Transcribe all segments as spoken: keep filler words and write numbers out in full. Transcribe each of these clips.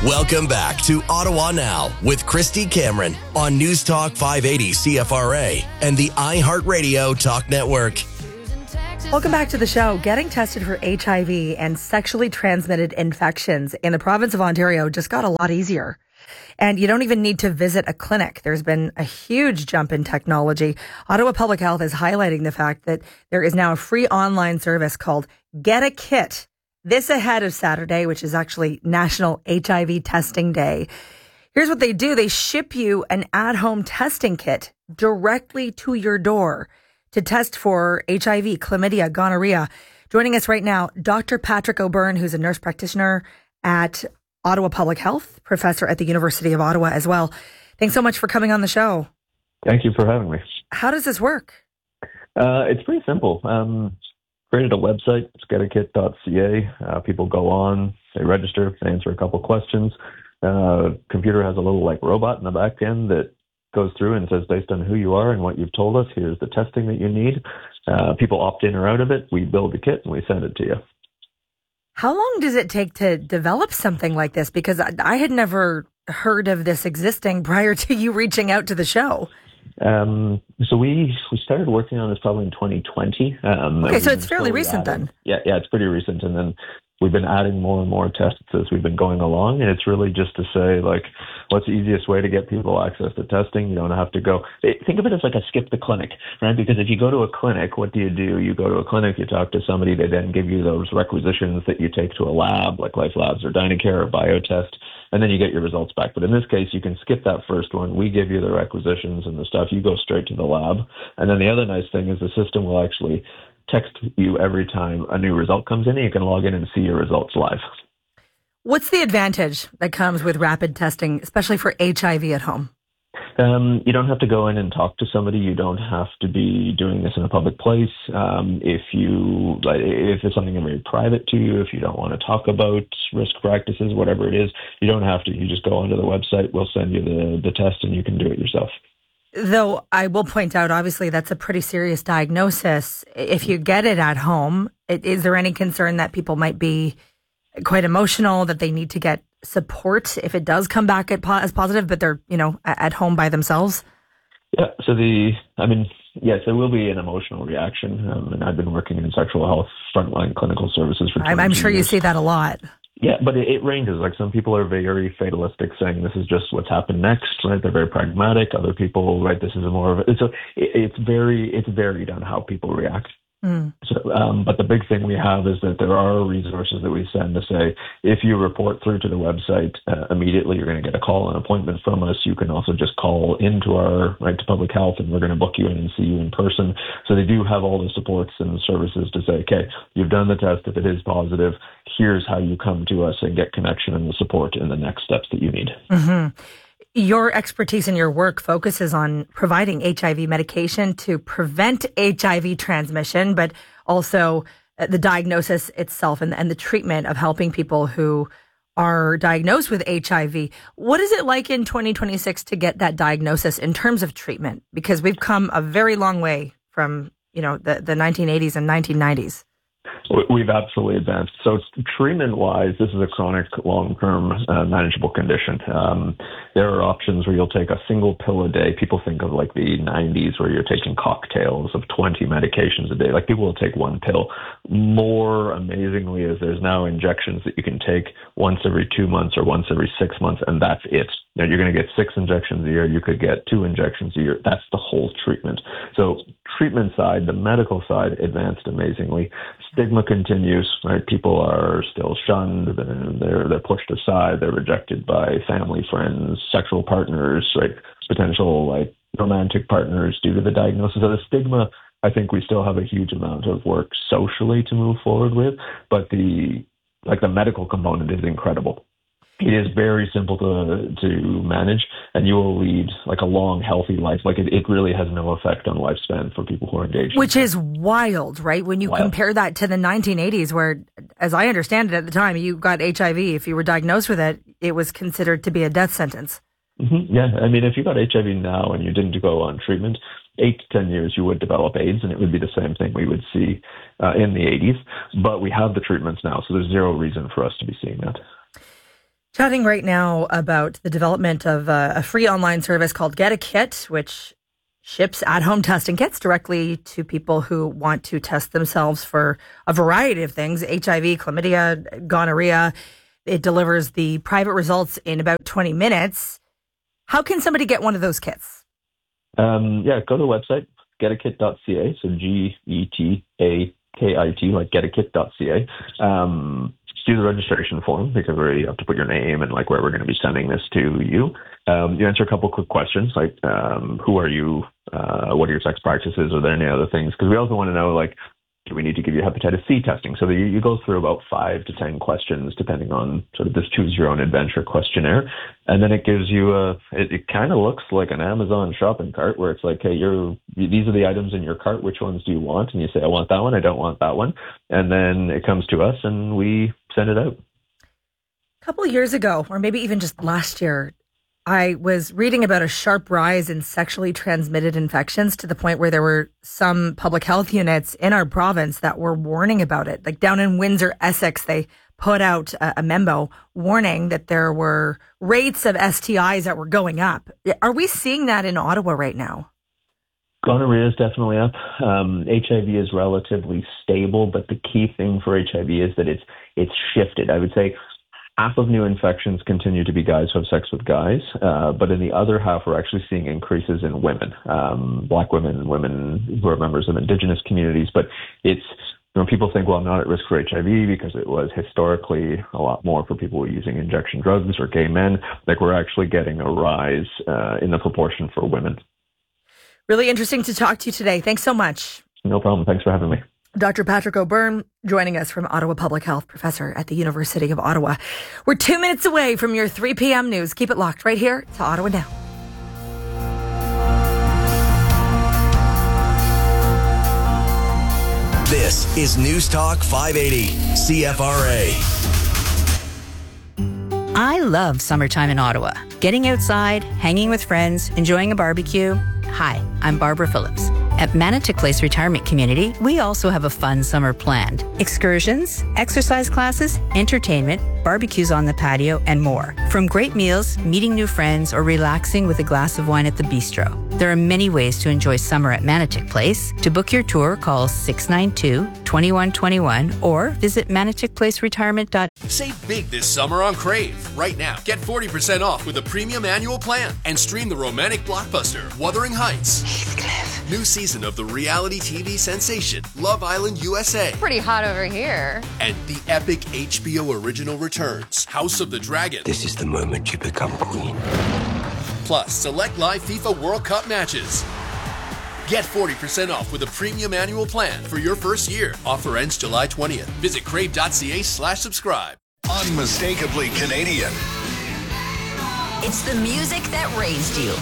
Welcome back to Ottawa Now with Christy Cameron on News Talk five eighty C F R A and the iHeartRadio Talk Network. Welcome back to the show. Getting tested for H I V and sexually transmitted infections in the province of Ontario just got a lot easier. And you don't even need to visit a clinic. There's been a huge jump in technology. Ottawa Public Health is highlighting the fact that there is now a free online service called Get a Kit. This ahead of Saturday, which is actually National H I V Testing Day. Here's what they do. They ship you an at-home testing kit directly to your door to test for H I V, chlamydia, gonorrhea. Joining us right now, Doctor Patrick O'Byrne, who's a nurse practitioner at Ottawa Public Health, professor at the University of Ottawa as well. Thanks so much for coming on the show. Thank you for having me. How does this work? Uh, it's pretty simple. Um, created a website, it's get a kit dot c a. Uh, people go on, they register, they answer a couple questions. Uh, computer has a little like robot in the back end that goes through and says, based on who you are and what you've told us, here's the testing that you need. Uh, people opt in or out of it. We build the kit and we send it to you. How long does it take to develop something like this? Because I, I had never heard of this existing prior to you reaching out to the show. Um, so we we started working on this probably in twenty twenty. Um, okay, so it's fairly recent adding, then. Yeah, yeah, it's pretty recent. And then we've been adding more and more tests as we've been going along. And it's really just to say, like, what's the easiest way to get people access to testing? You don't have to go. Think of it as like a skip the clinic, right? Because if you go to a clinic, what do you do? You go to a clinic, you talk to somebody, they then give you those requisitions that you take to a lab, like Life Labs or Dynacare or BioTest, and then you get your results back. But in this case, you can skip that first one. We give you the requisitions and the stuff. You go straight to the lab. And then the other nice thing is the system will actually text you every time a new result comes in, and you can log in and see your results live. What's the advantage that comes with rapid testing, especially for H I V at home? Um, you don't have to go in and talk to somebody. You don't have to be doing this in a public place. Um, if you, like, if it's something very private to you, if you don't want to talk about risk practices, whatever it is, you don't have to. You just go onto the website. We'll send you the, the test, and you can do it yourself. Though I will point out, obviously, that's a pretty serious diagnosis. If you get it at home, is there any concern that people might be quite emotional, that they need to get support if it does come back as positive, but they're, you know, at home by themselves? Yeah. So the, I mean, yes, there will be an emotional reaction. Um, and I've been working in sexual health frontline clinical services for I'm, I'm sure years. you see that a lot. Yeah, but it, it ranges. Like, some people are very fatalistic, saying this is just what's happened next, right? They're very pragmatic. Other people, right, this is a more of a, so it, it's very, it's varied on how people react. Mm. So, um, but the big thing we have is that there are resources that we send to say, if you report through to the website, uh, immediately you're going to get a call, an appointment from us. You can also just call into our, right, to public health, and we're going to book you in and see you in person. So they do have all the supports and services to say, okay, you've done the test. If it is positive, here's how you come to us and get connection and the support in the next steps that you need. Mm-hmm. Your expertise in your work focuses on providing H I V medication to prevent H I V transmission, but also the diagnosis itself and, and the treatment of helping people who are diagnosed with H I V. What is it like in twenty twenty-six to get that diagnosis in terms of treatment? Because we've come a very long way from, you know, the, the nineteen eighties and nineteen nineties. We've absolutely advanced. So treatment-wise, this is a chronic, long-term, uh, manageable condition. Um, there are options where you'll take a single pill a day. People think of like the nineties where you're taking cocktails of twenty medications a day. Like, people will take one pill. More amazingly is there's now injections that you can take once every two months or once every six months, and that's it. Now, you're going to get six injections a year. You could get two injections a year. That's the whole treatment. So treatment side, the medical side, advanced amazingly. Stigma continues, right? People are still shunned. They're, they're pushed aside. They're rejected by family, friends, sexual partners, right? Potential, like, romantic partners due to the diagnosis. So the stigma, I think we still have a huge amount of work socially to move forward with, but the, like, the medical component is incredible. It is very simple to to manage, and you will lead like a long, healthy life. Like, it, it really has no effect on lifespan for people who are engaged. Which is wild, right? When you wild. compare that to the nineteen eighties, where, as I understand it at the time, you got H I V. If you were diagnosed with it, it was considered to be a death sentence. Mm-hmm. Yeah, I mean, if you got H I V now and you didn't go on treatment, eight to ten years you would develop AIDS, and it would be the same thing we would see uh, in the eighties. But we have the treatments now, so there's zero reason for us to be seeing that. Chatting right now about the development of a, a free online service called Get a Kit, which ships at-home testing kits directly to people who want to test themselves for a variety of things, H I V, chlamydia, gonorrhea. It delivers the private results in about twenty minutes. How can somebody get one of those kits? Um, yeah, go to the website, get a kit dot c a, so G E T A K I T, like get a kit dot c a. Um, do the registration form because you have to put your name and like where we're going to be sending this to you. Um, you answer a couple quick questions like um, who are you, uh, what are your sex practices, are there any other things? Because we also want to know like, do we need to give you hepatitis C testing? So the, you go through about five to ten questions depending on sort of this choose your own adventure questionnaire. And then it gives you a, it, it kind of looks like an Amazon shopping cart where it's like, hey, you're, these are the items in your cart. Which ones do you want? And you say, I want that one. I don't want that one. And then it comes to us and we send it out. A couple of years ago, or maybe even just last year, I was reading about a sharp rise in sexually transmitted infections to the point where there were some public health units in our province that were warning about it. Like down in Windsor, Essex, they put out a, a memo warning that there were rates of S T Is that were going up. Are we seeing that in Ottawa right now? Gonorrhea is definitely up. Um, H I V is relatively stable, but the key thing for H I V is that it's it's shifted. I would say half of new infections continue to be guys who have sex with guys, uh, but in the other half, we're actually seeing increases in women, um, Black women and women who are members of Indigenous communities. But it's, you know, people think, well, I'm not at risk for H I V because it was historically a lot more for people using injection drugs or gay men. Like we're actually getting a rise uh, in the proportion for women. Really interesting to talk to you today. Thanks so much. No problem. Thanks for having me. Doctor Patrick O'Byrne joining us from Ottawa Public Health, professor at the University of Ottawa. We're two minutes away from your three p.m. news. Keep it locked right here to Ottawa Now. This is News Talk five eighty C F R A. I love summertime in Ottawa. Getting outside, hanging with friends, enjoying a barbecue. Hi, I'm Barbara Phillips. At Manotick Place Retirement Community, we also have a fun summer planned. Excursions, exercise classes, entertainment, barbecues on the patio, and more. From great meals, meeting new friends, or relaxing with a glass of wine at the bistro. There are many ways to enjoy summer at Manotick Place. To book your tour, call six nine two, two one two one or visit manotick place retirement dot com. Save big this summer on Crave. Right now, get forty percent off with a premium annual plan and stream the romantic blockbuster Wuthering Heights. Heathcliff. New season of the reality T V sensation Love Island U S A. Pretty hot over here. And the epic H B O original returns House of the Dragon. This is the moment you become queen. Plus, select live FIFA World Cup matches. Get forty percent off with a premium annual plan for your first year. Offer ends July twentieth. Visit crave.ca slash subscribe. Unmistakably Canadian. It's the music that raised you.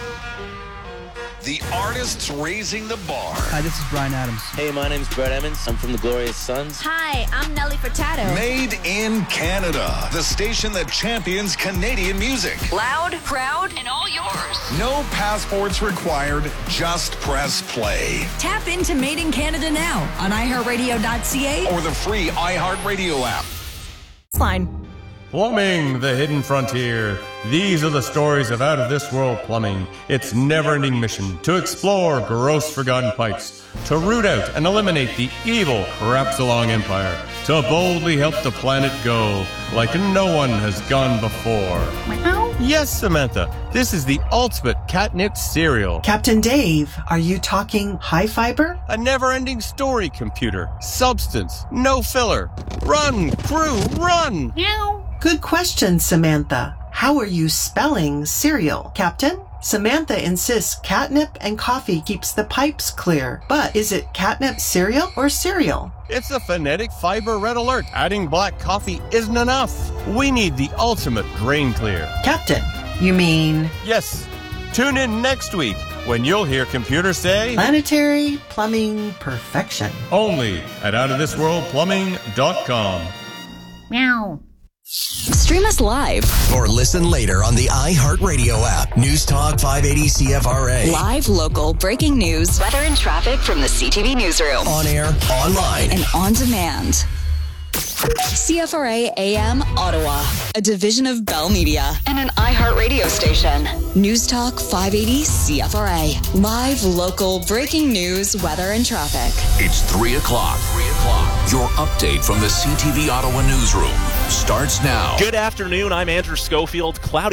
The artists raising the bar. Hi, this is Brian Adams. Hey, my name's Brett Emmons. I'm from the Glorious Sons. Hi, I'm Nelly Furtado. Made in Canada. The station that champions Canadian music. Loud, proud, and all yours. No passports required. Just press play. Tap into Made in Canada now on i heart radio dot c a or the free iHeartRadio app. Fine. Plumbing, the hidden frontier. These are the stories of out-of-this-world plumbing. Its never-ending mission to explore gross forgotten pipes, to root out and eliminate the evil Crapsalong Empire, to boldly help the planet go like no one has gone before. Meow. Yes, Samantha, this is the ultimate catnip cereal. Captain Dave, are you talking high fiber? A never-ending story, computer. Substance, no filler. Run, crew, run! Meow. Good question, Samantha. How are you spelling cereal, Captain? Samantha insists catnip and coffee keeps the pipes clear. But is it catnip cereal or cereal? It's a phonetic fiber red alert. Adding black coffee isn't enough. We need the ultimate grain clear. Captain, you mean? Yes. Tune in next week when you'll hear computers say planetary plumbing perfection. Only at out of this world plumbing dot com. Meow. Stream us live or listen later on the iHeartRadio app. News Talk five eighty C F R A. Live, local, breaking news, weather and traffic from the C T V newsroom. On air, online, and on demand. C F R A A M Ottawa, a division of Bell Media and an iHeartRadio station. News Talk five eighty C F R A. Live, local, breaking news, weather, and traffic. It's three o'clock. three o'clock. Your update from the C T V Ottawa newsroom starts now. Good afternoon. I'm Andrew Schofield. Cloudy